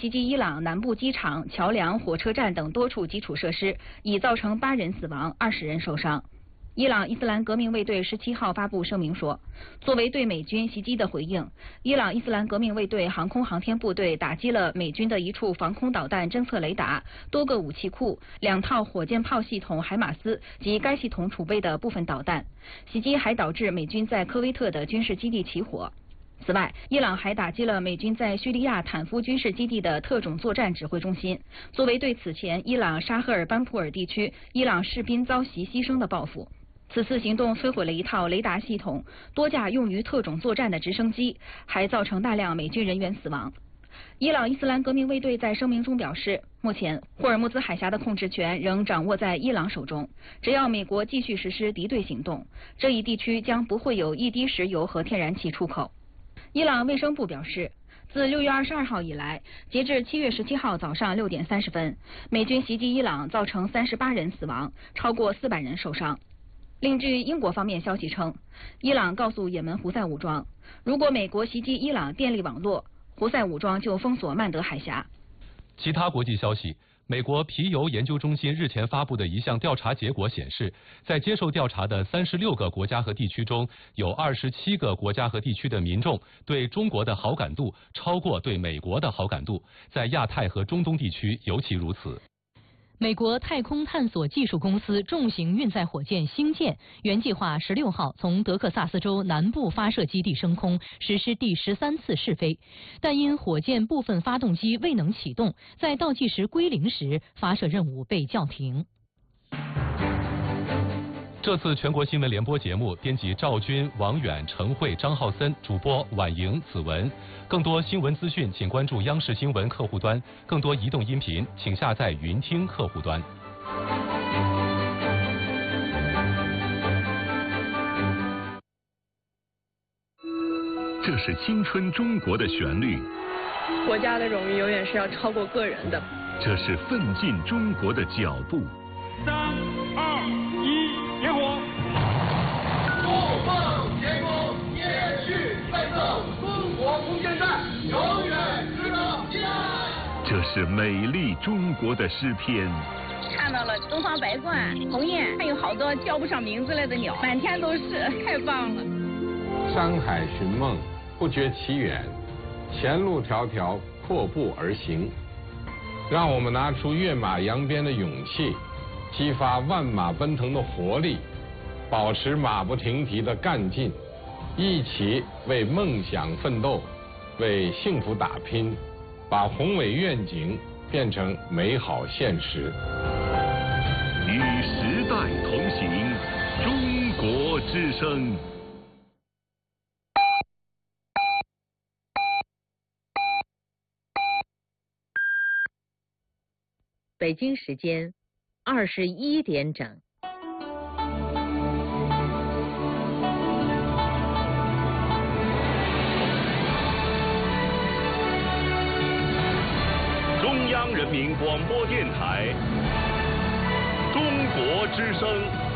袭击伊朗南部机场、桥梁、火车站等多处基础设施，已造成8人死亡、20人受伤。伊朗伊斯兰革命卫队17号发布声明说，作为对美军袭击的回应，伊朗伊斯兰革命卫队航空航天部队打击了美军的一处防空导弹侦测雷达、多个武器库、2套火箭炮系统海马斯及该系统储备的部分导弹。袭击还导致美军在科威特的军事基地起火。此外，伊朗还打击了美军在叙利亚坦夫军事基地的特种作战指挥中心，作为对此前伊朗沙赫尔班普尔地区伊朗士兵遭袭牺牲的报复。此次行动摧毁了一套雷达系统、多架用于特种作战的直升机，还造成大量美军人员死亡。伊朗伊斯兰革命卫队在声明中表示，目前霍尔木兹海峡的控制权仍掌握在伊朗手中，只要美国继续实施敌对行动，这一地区将不会有一滴石油和天然气出口。伊朗卫生部表示，自6月22号以来，截至7月17号早上6点30分，美军袭击伊朗造成38人死亡，超过400人受伤。另据英国方面消息称，伊朗告诉也门胡塞武装，如果美国袭击伊朗电力网络，胡塞武装就封锁曼德海峡。 其他国际消息，美国皮尤研究中心日前发布的一项调查结果显示，在接受调查的36个国家和地区中，有27个国家和地区的民众对中国的好感度超过对美国的好感度，在亚太和中东地区尤其如此。 美国太空探索技术公司重型运载火箭星舰原计划16号从德克萨斯州南部发射基地升空，实施第13次试飞，但因火箭部分发动机未能启动，在倒计时归零时，发射任务被叫停。 这次全国新闻联播节目，编辑赵军、王远、陈慧、张浩森，主播婉莹、子文。更多新闻资讯，请关注央视新闻客户端；更多移动音频，请下载云听客户端。 这是青春中国的旋律， 国家的荣誉永远是要超过个人的。 这是奋进中国的脚步。 3、2、1，点火！ 怒放天空，延续奋斗，中国空间站永远值得纪念。 这是美丽中国的诗篇。 看到了东方白鹳、鸿雁，还有好多叫不上名字来的鸟，满天都是，太棒了。 山海寻梦，不觉其远，前路迢迢，阔步而行。让我们拿出跃马扬鞭的勇气，激发万马奔腾的活力，保持马不停蹄的干劲，一起为梦想奋斗，为幸福打拼，把宏伟愿景变成美好现实。 与时代同行，中国之声。 北京时间21点整。 中央人民广播电台，中国之声。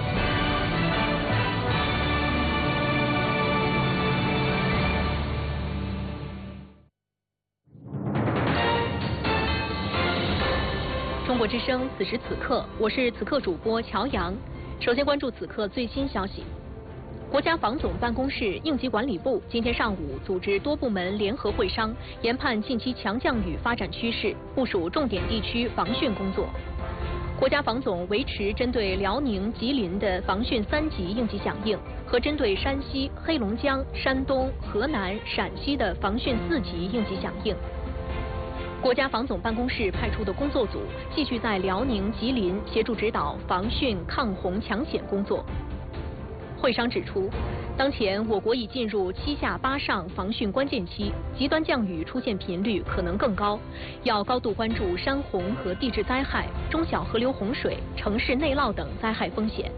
中国之声，此时此刻，我是此刻主播乔阳。首先关注此刻最新消息。国家防总办公室、应急管理部今天上午组织多部门联合会商，研判近期强降雨发展趋势，部署重点地区防汛工作。国家防总维持针对辽宁、吉林的防汛3级应急响应，和针对山西、黑龙江、山东、河南、陕西的防汛4级应急响应。国家防总办公室派出的工作组继续在辽宁、吉林协助指导防汛抗洪抢险工作。会商指出，当前我国已进入7下8上防汛关键期，极端降雨出现频率可能更高，要高度关注山洪和地质灾害、中小河流洪水、城市内涝等灾害风险。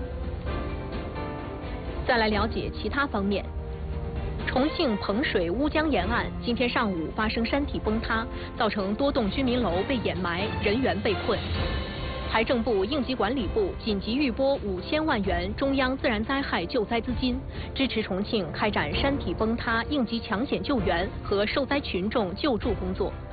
再来了解其他方面。重庆彭水乌江沿岸今天上午发生山体崩塌，造成多栋居民楼被掩埋，人员被困。财政部、应急管理部紧急预拨5000万元中央自然灾害救灾资金，支持重庆开展山体崩塌应急抢险救援和受灾群众救助工作。